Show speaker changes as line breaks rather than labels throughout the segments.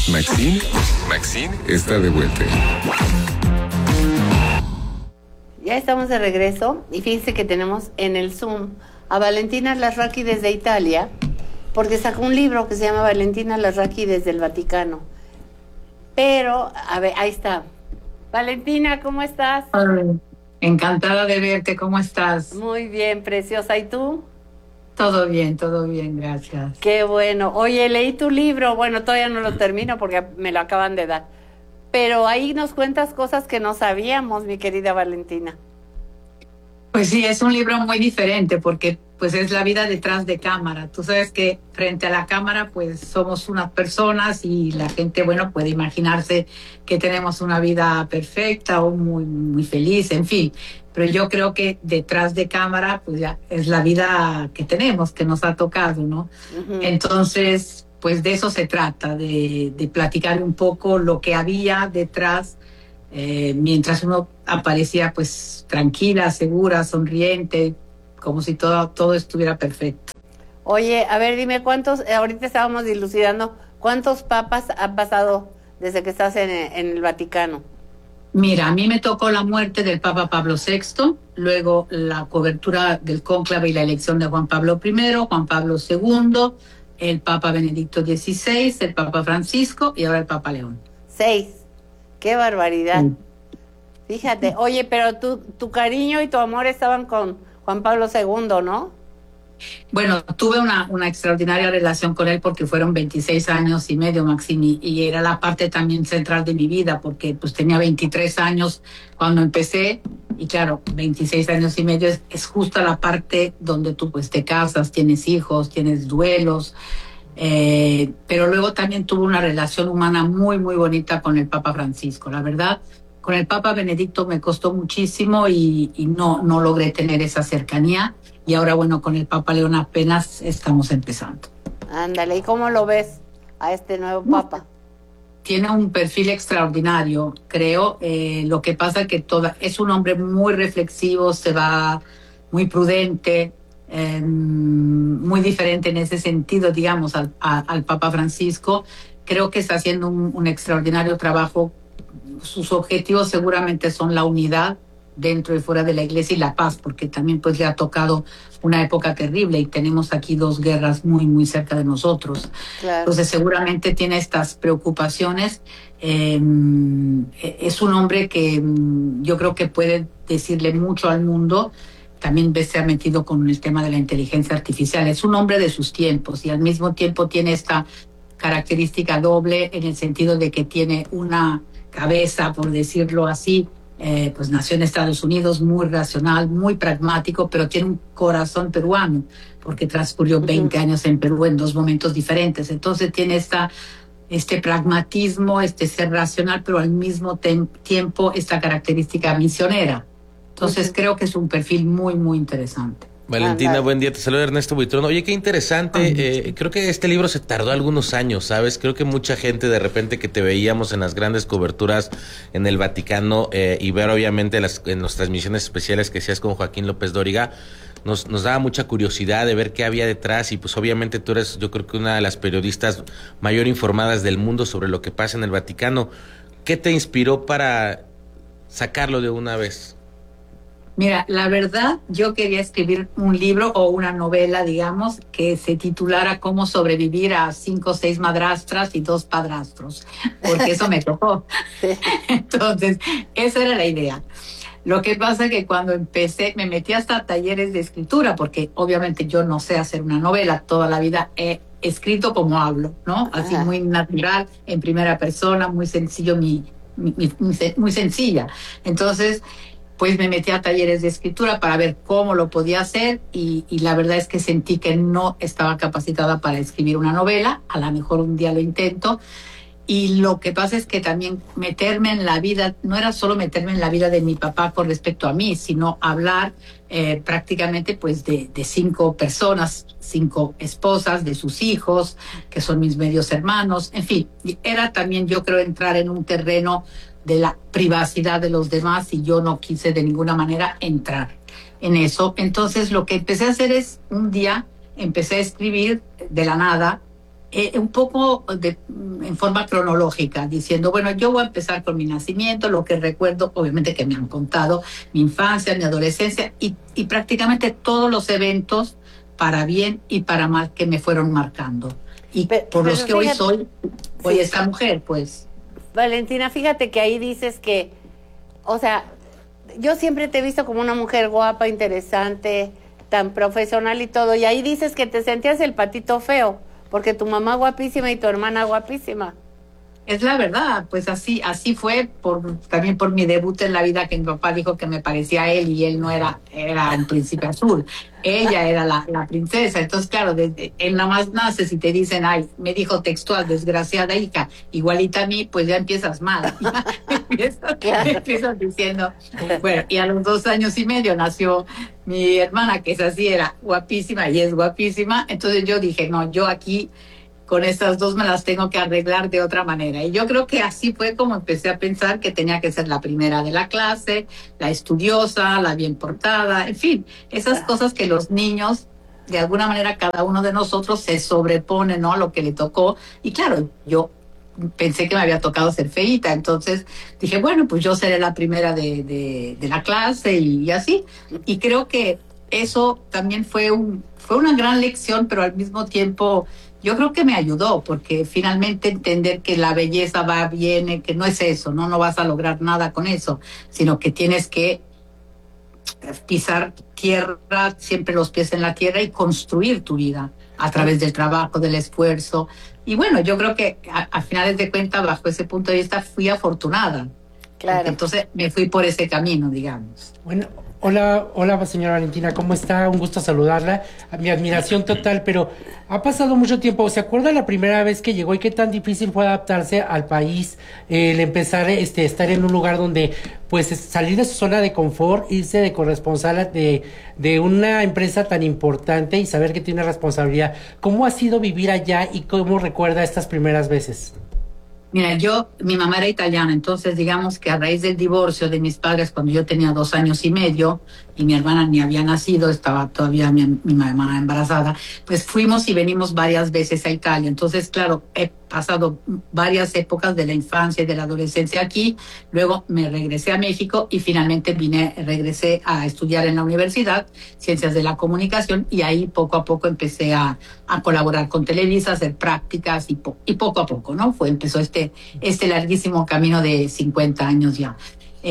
Maxine está de vuelta.
Ya estamos de regreso y fíjense que tenemos en el Zoom a Valentina Larraqui desde Italia, porque sacó un libro que se llama Valentina Larraqui desde el Vaticano. Pero, a ver, ahí está. Valentina, ¿cómo estás?
Encantada de verte, ¿cómo estás?
Muy bien, preciosa. ¿Y tú?
Todo bien, gracias.
Qué bueno. Oye, leí tu libro. Bueno, todavía no lo termino porque me lo acaban de dar. Pero ahí nos cuentas cosas que no sabíamos, mi querida Valentina.
Pues sí, es un libro muy diferente porque pues es la vida detrás de cámara. Tú sabes que frente a la cámara pues somos unas personas y la gente, bueno, puede imaginarse que tenemos una vida perfecta o muy feliz, en fin. Pero yo creo que detrás de cámara pues ya es la vida que tenemos, que nos ha tocado, ¿no? Uh-huh. Entonces, pues de eso se trata, de platicar un poco lo que había detrás. Mientras uno aparecía pues tranquila, segura, sonriente, como si todo estuviera perfecto.
Oye, a ver, dime cuántos, ahorita estábamos dilucidando, ¿cuántos papas han pasado desde que estás en el Vaticano?
Mira, a mí me tocó la muerte del Papa Pablo VI, luego la cobertura del cónclave y la elección de Juan Pablo I, Juan Pablo II, el Papa Benedicto XVI, el Papa Francisco y ahora el Papa León.
6. ¡Qué barbaridad! Sí. Fíjate, oye, pero tu cariño y tu amor estaban con Juan Pablo II, ¿no?
Bueno, tuve una extraordinaria relación con él porque fueron 26 años y medio, Maxine, y era la parte también central de mi vida porque pues tenía 23 años cuando empecé y claro, 26 años y medio es justo la parte donde tú pues te casas, tienes hijos, tienes duelos. Pero luego también tuve una relación humana muy bonita con el Papa Francisco. La verdad, con el Papa Benedicto me costó muchísimo y no logré tener esa cercanía. Y ahora, bueno, con el Papa León apenas estamos empezando.
Ándale, ¿y cómo lo ves a este nuevo Papa?
Tiene un perfil extraordinario, creo. Lo que pasa que es un hombre muy reflexivo, se va muy prudente. Muy diferente en ese sentido, digamos, al Papa Francisco. Creo que está haciendo un extraordinario trabajo. Sus objetivos seguramente son la unidad dentro y fuera de la Iglesia y la paz, porque también pues le ha tocado una época terrible y tenemos aquí 2 guerras muy cerca de nosotros. Claro. Entonces seguramente tiene estas preocupaciones. Es un hombre que yo creo que puede decirle mucho al mundo. También se ha metido con el tema de la inteligencia artificial. Es un hombre de sus tiempos y al mismo tiempo tiene esta característica doble en el sentido de que tiene una cabeza, por decirlo así, pues nació en Estados Unidos, muy racional, muy pragmático, pero tiene un corazón peruano porque transcurrió 20 años en Perú en 2 momentos diferentes. Entonces tiene este pragmatismo, ser racional, pero al mismo tiempo esta característica misionera. Entonces creo que es un perfil muy interesante.
Valentina, buen día, te saluda Ernesto Buitrón. Oye, qué interesante, creo que este libro se tardó algunos años, ¿sabes? Creo que mucha gente de repente que te veíamos en las grandes coberturas en el Vaticano y ver obviamente en las transmisiones especiales que hacías con Joaquín López Dóriga, nos daba mucha curiosidad de ver qué había detrás y pues obviamente tú eres, yo creo que una de las periodistas mayor informadas del mundo sobre lo que pasa en el Vaticano. ¿Qué te inspiró para sacarlo de una vez?
Mira, la verdad, yo quería escribir un libro o una novela, digamos, que se titulara Cómo sobrevivir a 5 o 6 madrastras y 2 padrastros, porque eso me tocó. Entonces, esa era la idea. Lo que pasa es que cuando empecé, me metí hasta talleres de escritura, porque obviamente yo no sé hacer una novela, toda la vida he escrito como hablo, ¿no? Así muy natural, en primera persona, muy sencillo, muy sencilla. Entonces, pues me metí a talleres de escritura para ver cómo lo podía hacer y la verdad es que sentí que no estaba capacitada para escribir una novela. A lo mejor un día lo intento. Y lo que pasa es que también meterme en la vida, no era solo meterme en la vida de mi papá con respecto a mí, sino hablar prácticamente pues de 5 personas, 5 esposas, de sus hijos, que son mis medios hermanos. En fin, era también yo creo entrar en un terreno de la privacidad de los demás y yo no quise de ninguna manera entrar en eso. Entonces lo que empecé a hacer es un día empecé a escribir de la nada un poco en forma cronológica, diciendo, bueno, yo voy a empezar con mi nacimiento, lo que recuerdo, obviamente que me han contado, mi infancia, mi adolescencia y prácticamente todos los eventos para bien y para mal que me fueron marcando. Y por los que hoy soy esta mujer, pues.
Valentina, fíjate que ahí dices que, o sea, yo siempre te he visto como una mujer guapa, interesante, tan profesional y todo, y ahí dices que te sentías el patito feo, porque tu mamá guapísima y tu hermana guapísima.
Es la verdad, pues así fue también por mi debut en la vida, que mi papá dijo que me parecía a él y él no era un príncipe azul, ella era la princesa. Entonces, claro, desde él nada más naces y te dicen, ay, me dijo textual, desgraciada hija, igualita a mí, pues ya empiezas mal. empiezas diciendo, bueno, y a los 2 años y medio nació mi hermana, que es así, era guapísima y es guapísima. Entonces yo dije, no, yo aquí con estas dos me las tengo que arreglar de otra manera. Y yo creo que así fue como empecé a pensar que tenía que ser la primera de la clase, la estudiosa, la bien portada, en fin, esas cosas que los niños, de alguna manera cada uno de nosotros se sobrepone, ¿no?, a lo que le tocó. Y claro, yo pensé que me había tocado ser feíta, entonces dije, bueno, pues yo seré la primera de la clase y así. Y creo que eso también fue una gran lección, pero al mismo tiempo yo creo que me ayudó, porque finalmente entender que la belleza va, viene, que no es eso, no vas a lograr nada con eso, sino que tienes que pisar tierra, siempre los pies en la tierra y construir tu vida a través del trabajo, del esfuerzo. Y bueno, yo creo que a finales de cuentas, bajo ese punto de vista, fui afortunada. Claro. Entonces me fui por ese camino, digamos.
Bueno, hola señora Valentina, ¿cómo está? Un gusto saludarla. Mi admiración total, pero ha pasado mucho tiempo. ¿Se acuerda la primera vez que llegó y qué tan difícil fue adaptarse al país? El empezar estar en un lugar donde, pues, salir de su zona de confort, irse de corresponsal de una empresa tan importante y saber que tiene responsabilidad. ¿Cómo ha sido vivir allá y cómo recuerda estas primeras veces?
Mira, mi mamá era italiana, entonces digamos que a raíz del divorcio de mis padres cuando yo tenía 2 años y medio y mi hermana ni había nacido, estaba todavía mi hermana embarazada, pues fuimos y venimos varias veces a Italia. Entonces, claro, he pasado varias épocas de la infancia y de la adolescencia aquí, luego me regresé a México y finalmente regresé a estudiar en la universidad, Ciencias de la Comunicación, y ahí poco a poco empecé a colaborar con Televisa, hacer prácticas y poco a poco, ¿no? Empezó este larguísimo camino de 50 años ya.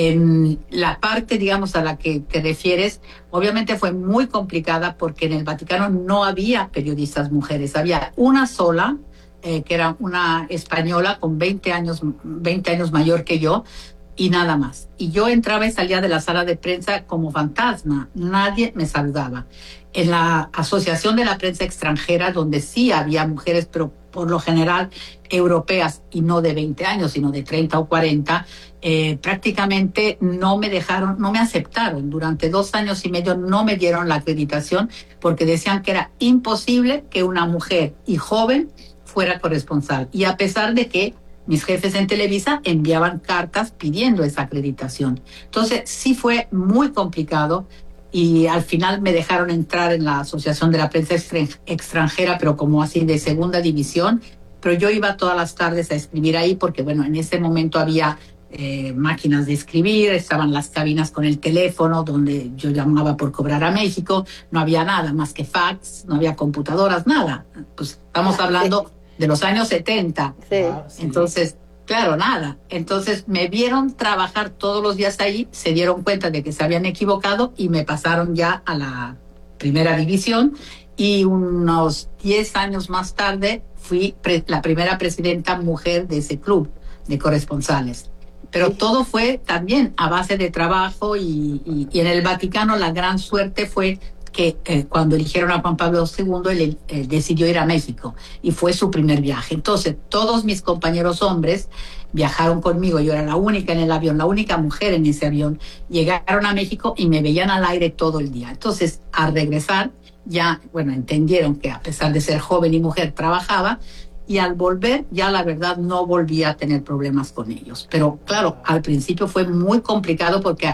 La parte, digamos, a la que te refieres, obviamente fue muy complicada porque en el Vaticano no había periodistas mujeres, había una sola, que era una española con 20 años mayor que yo, y nada más. Y yo entraba y salía de la sala de prensa como fantasma, nadie me saludaba. En la Asociación de la Prensa Extranjera, donde sí había mujeres, pero por lo general europeas y no de 20 años, sino de 30 o 40, prácticamente no me aceptaron. Durante 2 años y medio no me dieron la acreditación porque decían que era imposible que una mujer y joven fuera corresponsal. Y a pesar de que mis jefes en Televisa enviaban cartas pidiendo esa acreditación. Entonces sí fue muy complicado y al final me dejaron entrar en la Asociación de la Prensa Extranjera, pero como así de segunda división. Pero yo iba todas las tardes a escribir ahí porque, bueno, en ese momento había máquinas de escribir, estaban las cabinas con el teléfono donde yo llamaba por cobrar a México, no había nada más que fax, no había computadoras, nada. Pues estamos hablando de los años 70. Sí. Entonces, claro, nada. Entonces me vieron trabajar todos los días ahí, se dieron cuenta de que se habían equivocado y me pasaron ya a la primera división y unos 10 años más tarde fui la primera presidenta mujer de ese club de corresponsales. Pero todo fue también a base de trabajo y en el Vaticano la gran suerte fue que cuando eligieron a Juan Pablo II, él decidió ir a México y fue su primer viaje. Entonces, todos mis compañeros hombres viajaron conmigo, yo era la única en el avión, la única mujer en ese avión, llegaron a México y me veían al aire todo el día. Entonces, al regresar, ya, bueno, entendieron que a pesar de ser joven y mujer, trabajaba, y al volver, ya la verdad no volví a tener problemas con ellos. Pero claro, al principio fue muy complicado porque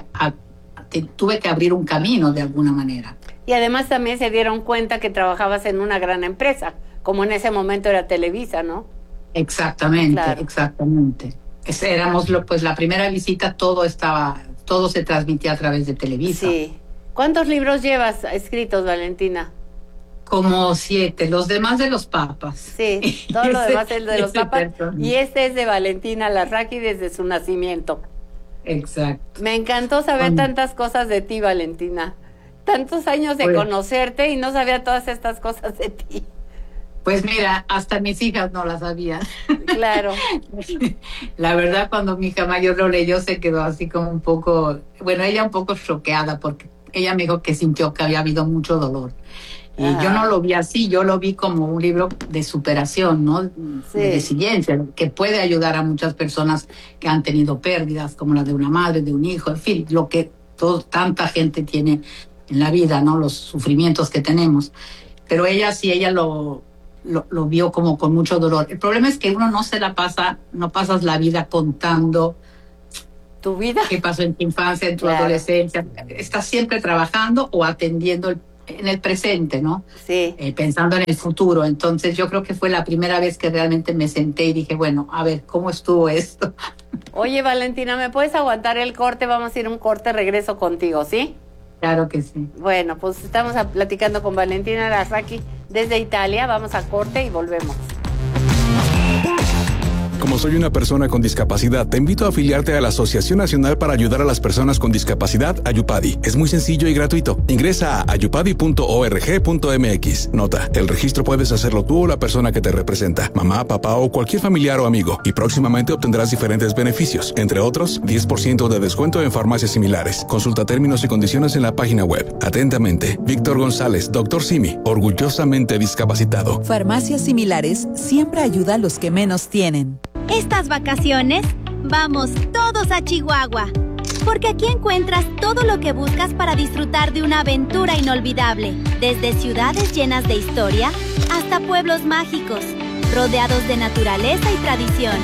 tuve que abrir un camino de alguna manera.
Y además también se dieron cuenta que trabajabas en una gran empresa, como en ese momento era Televisa, ¿no?
Exactamente,
Claro.
exactamente. Éramos pues la primera visita, todo se transmitía a través de Televisa.
Sí. ¿Cuántos libros llevas escritos, Valentina?
Como 7, los demás de los papas.
Sí, todo lo demás es de los
ese
papas.
personaje.
Y este es de Valentina Larraqui desde su nacimiento.
Exacto.
Me encantó saber tantas cosas de ti, Valentina. Tantos años de
Pues-
conocerte y no sabía todas estas cosas de ti.
Pues mira, hasta mis hijas no las sabían.
Claro.
La verdad, cuando mi hija mayor lo leyó, se quedó así como un poco, bueno, ella un poco choqueada, porque ella me dijo que sintió que había habido mucho dolor. Y
Ajá.
yo no lo vi así, yo lo vi como un libro de superación, ¿no?
Sí.
De resiliencia, que puede ayudar a muchas personas que han tenido pérdidas, como la de una madre, de un hijo, en fin, lo que tanta gente tiene en la vida, ¿no? Los sufrimientos que tenemos. Pero ella sí, ella lo vio como con mucho dolor. El problema es que uno no pasas la vida contando
¿Tu vida?
qué pasó en tu infancia, en tu
Claro.
adolescencia. Estás siempre trabajando o atendiendo en el presente, ¿no?
Sí.
Pensando en el futuro. Entonces yo creo que fue la primera vez que realmente me senté y dije, bueno, a ver, ¿cómo estuvo esto?
Oye, Valentina, ¿me puedes aguantar el corte? Vamos a ir a un corte, regreso contigo, ¿sí?
Claro que sí.
Bueno, pues estamos platicando con Valentina Larraqui desde Italia. Vamos a corte y volvemos.
Como soy una persona con discapacidad, te invito a afiliarte a la Asociación Nacional para Ayudar a las Personas con Discapacidad, Ayupadi. Es muy sencillo y gratuito. Ingresa a ayupadi.org.mx. Nota, el registro puedes hacerlo tú o la persona que te representa, mamá, papá o cualquier familiar o amigo, y próximamente obtendrás diferentes beneficios, entre otros, 10% de descuento en farmacias similares. Consulta términos y condiciones en la página web. Atentamente, Víctor González, Dr. Simi, orgullosamente discapacitado.
Farmacias Similares siempre ayuda a los que menos tienen.
Estas vacaciones, vamos todos a Chihuahua, porque aquí encuentras todo lo que buscas para disfrutar de una aventura inolvidable, desde ciudades llenas de historia hasta pueblos mágicos, rodeados de naturaleza y tradición.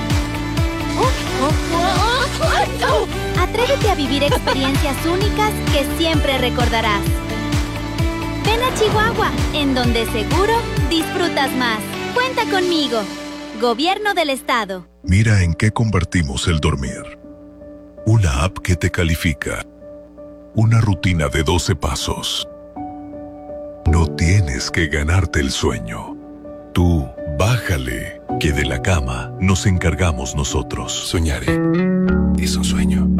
Atrévete a vivir experiencias únicas que siempre recordarás. Ven a Chihuahua, en donde seguro disfrutas más. Cuenta conmigo. Gobierno del Estado.
Mira en qué convertimos el dormir. Una app que te califica. Una rutina de 12 pasos. No tienes que ganarte el sueño. Tú, bájale, que de la cama nos encargamos nosotros.
Soñaré. Es un sueño.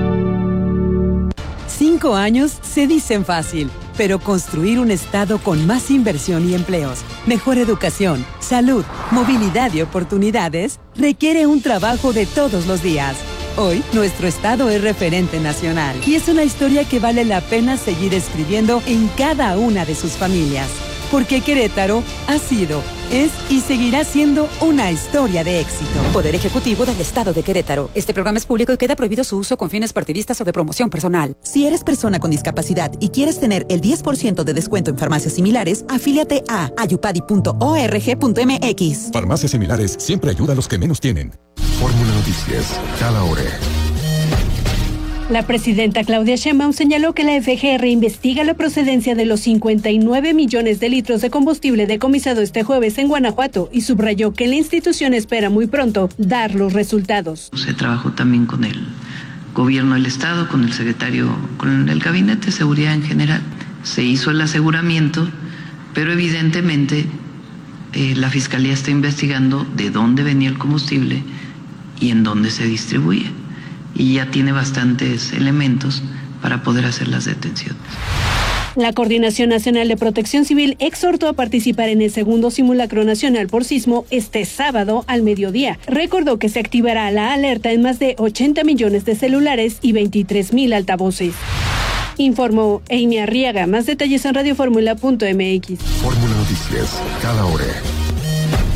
5 años se dicen fácil, pero construir un estado con más inversión y empleos, mejor educación, salud, movilidad y oportunidades requiere un trabajo de todos los días. Hoy, nuestro estado es referente nacional y es una historia que vale la pena seguir escribiendo en cada una de sus familias. Porque Querétaro ha sido, es y seguirá siendo una historia de éxito.
Poder Ejecutivo del Estado de Querétaro. Este programa es público y queda prohibido su uso con fines partidistas o de promoción personal.
Si eres persona con discapacidad y quieres tener el 10% de descuento en farmacias similares, afíliate a ayupadi.org.mx.
Farmacias Similares siempre ayuda a los que menos tienen.
Fórmula Noticias, cada hora.
La presidenta Claudia Sheinbaum señaló que la FGR investiga la procedencia de los 59 millones de litros de combustible decomisado este jueves en Guanajuato y subrayó que la institución espera muy pronto dar los resultados.
Se trabajó también con el gobierno del estado, con el secretario, con el gabinete de seguridad en general. Se hizo el aseguramiento, pero evidentemente la fiscalía está investigando de dónde venía el combustible y en dónde se distribuye. Y ya tiene bastantes elementos para poder hacer las detenciones.
La Coordinación Nacional de Protección Civil exhortó a participar en el segundo simulacro nacional por sismo este sábado al mediodía. Recordó que se activará la alerta en más de 80 millones de celulares y 23,000 altavoces. Informó Amy Arriaga. Más detalles en radioformula.mx.
Fórmula Noticias, cada hora.